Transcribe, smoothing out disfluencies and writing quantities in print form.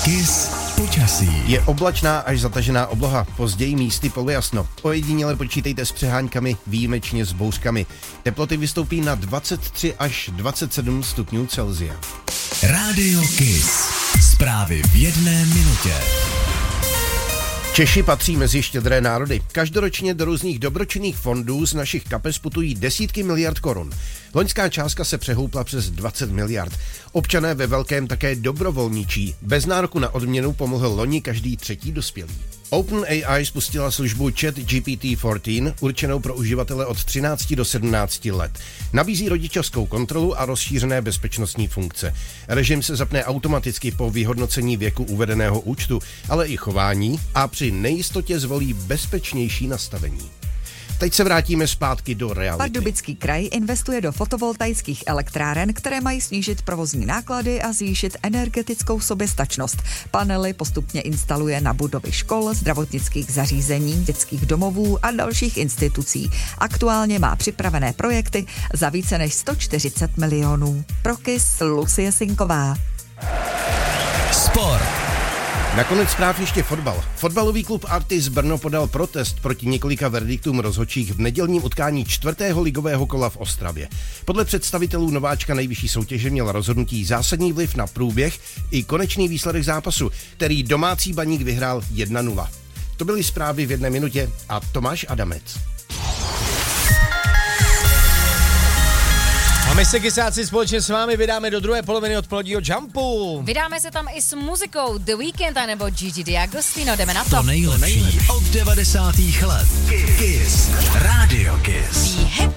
Kiss počasí. Je oblačná až zatažená obloha, později místy polojasno. Ojediněle počítejte s přeháňkami, výjimečně s bouřkami. Teploty vystoupí na 23 až 27 stupňů Celsia. Rádio Kiss. Zprávy v 1 minutě. Češi patří mezi štědré národy. Každoročně do různých dobročinných fondů z našich kapes putují desítky miliard korun. Loňská částka se přehoupla přes 20 miliard. Občané ve velkém také dobrovolničí. Bez nároku na odměnu pomohl loni každý třetí dospělý. OpenAI spustila službu ChatGPT-14, určenou pro uživatele od 13 do 17 let. Nabízí rodičovskou kontrolu a rozšířené bezpečnostní funkce. Režim se zapne automaticky po vyhodnocení věku uvedeného účtu, ale i chování a při nejistotě zvolí bezpečnější nastavení. Teď se vrátíme zpátky do reality. Pardubický kraj investuje do fotovoltaických elektráren, které mají snížit provozní náklady a zvýšit energetickou soběstačnost. Panely postupně instaluje na budovy škol, zdravotnických zařízení, dětských domovů a dalších institucí. Aktuálně má připravené projekty za více než 140 milionů. Pro Kiss Lucie Sinková. Sport. Nakonec zpráv ještě fotbal. Fotbalový klub Artis Brno podal protest proti několika verdiktům rozhodčích v nedělním utkání 4. ligového kola v Ostravě. Podle představitelů nováčka nejvyšší soutěže měl rozhodnutí zásadní vliv na průběh i konečný výsledek zápasu, který domácí Baník vyhrál 1-0. To byly zprávy v 1 minutě a Tomáš Adamec. A my se, kysáci, společně s vámi vydáme do druhé poloviny odpoledního Jumpu. Vydáme se tam i s muzikou The Weeknd a nebo Gigi D'Agostino, jdeme na to. To nejlepší od 90. let. Kiss. Rádio Kiss. Be happy.